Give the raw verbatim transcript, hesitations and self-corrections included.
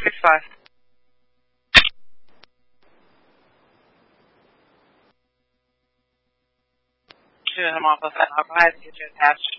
fifty-five. To him off of that. Go ahead and get your attached.